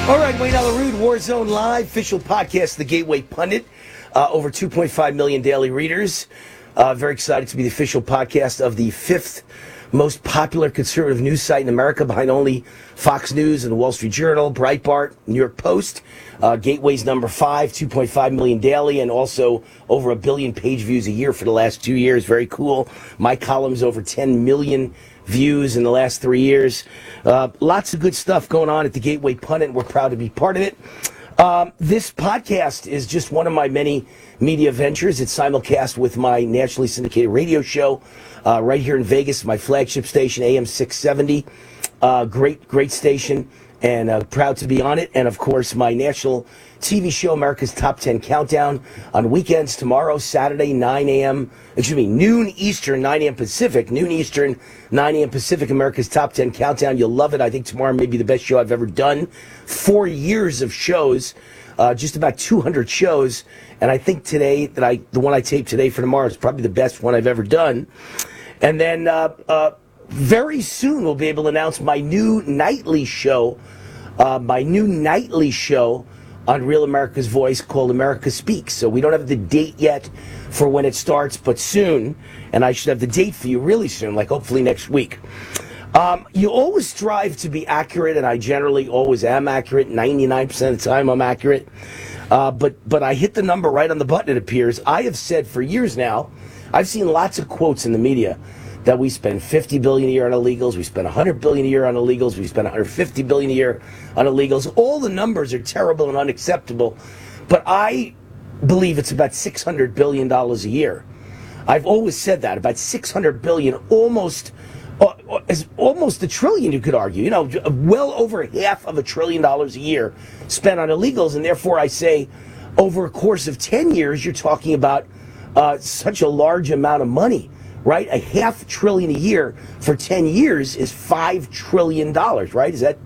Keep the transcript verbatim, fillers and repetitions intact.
All right, Wayne Allyn Root, Warzone Live, official podcast, The Gateway Pundit. Uh, over two point five million daily readers. Uh, very excited to be the official podcast of the fifth most popular conservative news site in America, behind only Fox News and the Wall Street Journal, Breitbart, New York Post. Uh, Gateway's number five, two point five million daily, and also over a billion page views a year for the last two years. Very cool. My column's over ten million views in the last three years. Uh, lots of good stuff going on at the Gateway Pundit, and we're proud to be part of it. Um, this podcast is just one of my many media ventures. It's simulcast with my nationally syndicated radio show uh, right here in Vegas, my flagship station, A M six seventy. Uh, great, great station, and uh, proud to be on it. And, of course, my national T V show, America's Top ten Countdown, on weekends tomorrow, Saturday, nine a.m., excuse me, noon Eastern, nine a.m. Pacific, noon Eastern, nine a.m. Pacific, America's Top ten Countdown. You'll love it. I think tomorrow may be the best show I've ever done. Four years of shows, uh, just about two hundred shows, and I think today, that I the one I taped today for tomorrow is probably the best one I've ever done. And then uh, uh, very soon we'll be able to announce my new nightly show, uh, my new nightly show on Real America's Voice called America Speaks. So we don't have the date yet for when it starts, but soon, and I should have the date for you really soon, like hopefully next week. Um, you always strive to be accurate, and I generally always am accurate. ninety-nine percent of the time I'm accurate. Uh, but, but I hit the number right on the button, it appears. I have said for years now, I've seen lots of quotes in the media that we spend fifty billion dollars a year on illegals, we spend one hundred billion dollars a year on illegals, we spend one hundred fifty billion dollars a year on illegals. All the numbers are terrible and unacceptable, but I believe it's about six hundred billion dollars a year. I've always said that, about six hundred billion dollars, almost, uh, is almost a trillion, you could argue. You know, well over half of a trillion dollars a year spent on illegals, and therefore I say over a course of ten years, you're talking about uh, such a large amount of money. Right? A half trillion a year for ten years is five trillion dollars, right? Is that